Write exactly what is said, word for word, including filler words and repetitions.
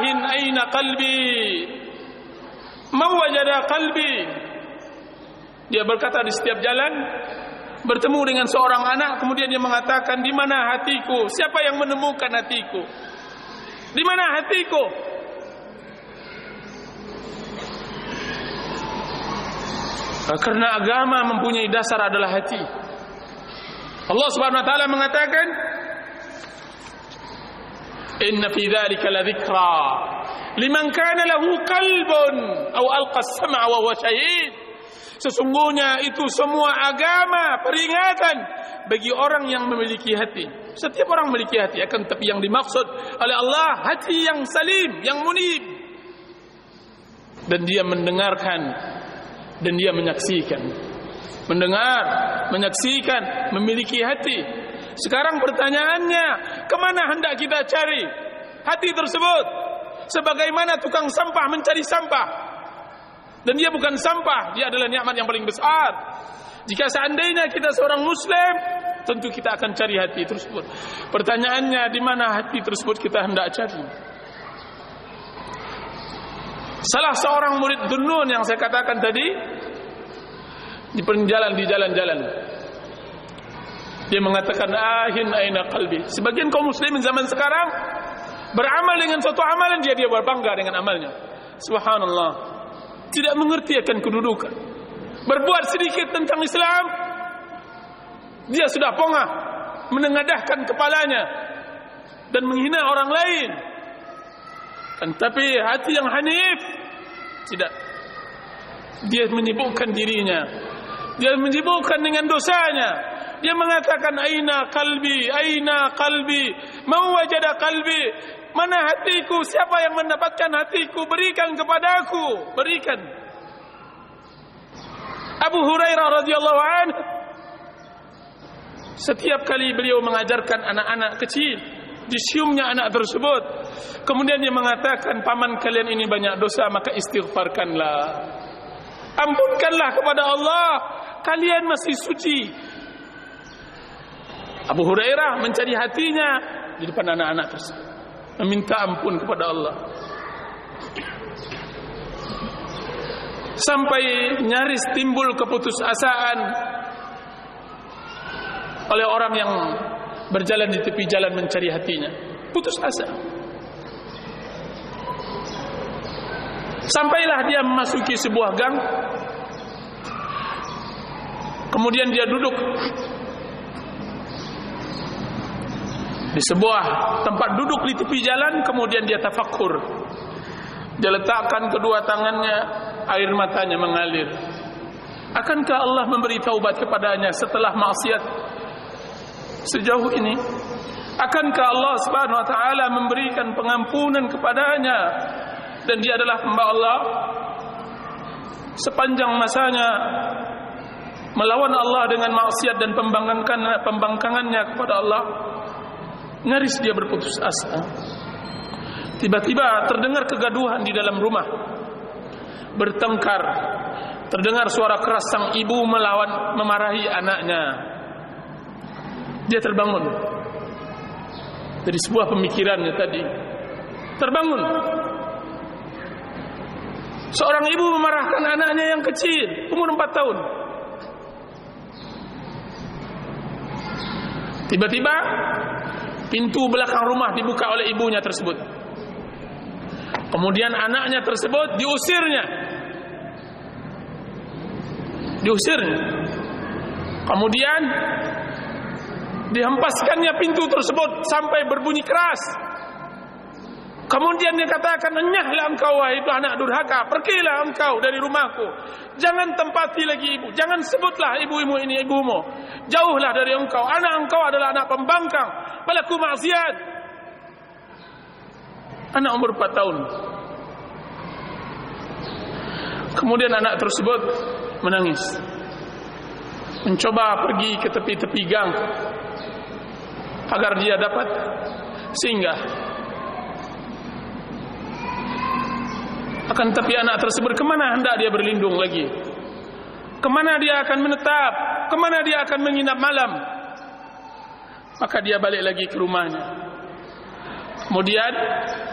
ahin aina qalbi man wajada qalbi. Dia berkata di setiap jalan, bertemu dengan seorang anak, kemudian dia mengatakan, di mana hatiku? Siapa yang menemukan hatiku? Di mana hatiku? Karena agama mempunyai dasar adalah hati. Allah Subhanahu wa taala mengatakan, inna fi dzalika ladzikra liman kana lahu qalbun aw alqa as-sam'a wa huwa shahid. Sesungguhnya itu semua agama peringatan bagi orang yang memiliki hati. Setiap orang memiliki hati, akan tapi yang dimaksud oleh Allah hati yang salim, yang munib, dan dia mendengarkan dan dia menyaksikan. Mendengar, menyaksikan, memiliki hati. Sekarang pertanyaannya, kemana hendak kita cari hati tersebut? Sebagaimana tukang sampah mencari sampah, dan dia bukan sampah, dia adalah nikmat yang paling besar. Jika seandainya kita seorang muslim, tentu kita akan cari hati tersebut. Pertanyaannya, di mana hati tersebut kita hendak cari? Salah seorang murid Dunnun yang saya katakan tadi, di perjalanan di jalan-jalan, dia mengatakan, ahin aina qalbi. Sebagian kaum muslimin zaman sekarang beramal dengan suatu amalan, dia dia berbangga dengan amalnya. Subhanallah, tidak mengerti akan kedudukan. Berbuat sedikit tentang Islam, dia sudah pongah menengadahkan kepalanya dan menghina orang lain. Dan tapi hati yang hanif tidak. Dia menyibukkan dirinya, dia menyibukkan dengan dosanya. Dia mengatakan, aina qalbi, aina qalbi, man wajada qalbi. Mana hatiku? Siapa yang mendapatkan hatiku? Berikan kepadaku, berikan. Abu Hurairah radhiyallahu anhu, setiap kali beliau mengajarkan anak-anak kecil, disiumnya anak tersebut, kemudian dia mengatakan, paman kalian ini banyak dosa, maka istighfarkanlah, ampunkanlah kepada Allah, kalian masih suci. Abu Hurairah mencari hatinya di depan anak-anak tersebut, meminta ampun kepada Allah, sampai nyaris timbul keputusasaan oleh orang yang berjalan di tepi jalan mencari hatinya. Putus asa. Sampailah dia memasuki sebuah gang, kemudian dia duduk di sebuah tempat duduk di tepi jalan, kemudian dia tafakkur. Dia letakkan kedua tangannya, air matanya mengalir. Akankah Allah memberi taubat kepadanya setelah maksiat sejauh ini? Akankah Allah Subhanahu wa taala memberikan pengampunan kepadanya, dan dia adalah hamba Allah? Sepanjang masanya melawan Allah dengan maksiat dan pembangkangan pembangkangannya kepada Allah, nyaris dia berputus asa. Tiba-tiba terdengar kegaduhan di dalam rumah, bertengkar. Terdengar suara keras sang ibu melawan memarahi anaknya. Dia terbangun dari sebuah pemikirannya tadi. Terbangun. Seorang ibu memarahkan anaknya yang kecil, umur empat tahun. Tiba-tiba pintu belakang rumah dibuka oleh ibunya tersebut. Kemudian anaknya tersebut diusirnya. Diusirnya. Kemudian dihempaskannya pintu tersebut sampai berbunyi keras. Kemudian dia katakan, enyahlah engkau wahai itu anak durhaka, pergilah engkau dari rumahku. Jangan tempati lagi ibu, jangan sebutlah ibu-ibu ini ibumu. Jauhlah dari engkau, anak engkau adalah anak pembangkang, pelaku maksiat. Anak umur empat tahun. Kemudian anak tersebut menangis, mencoba pergi ke tepi-tepi gang agar dia dapat singgah. Akan tapi anak tersebut, kemana hendak dia berlindung lagi? Kemana dia akan menetap? Kemana dia akan menginap malam? Maka dia balik lagi ke rumahnya. Kemudian